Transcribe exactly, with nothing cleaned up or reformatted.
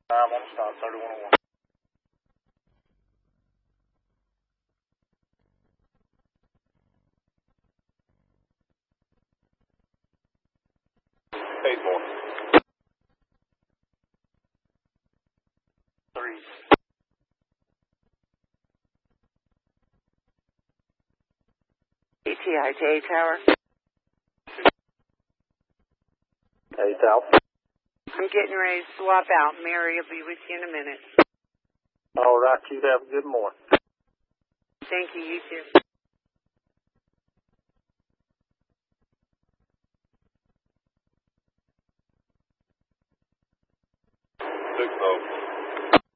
I'm on the stop, thirty-one oh one. Eight more. Three. E T I to A Tower. Hey, Tal. I'm getting ready to swap out. Mary will be with you in a minute. All right, you have a good morning. Thank you, you too.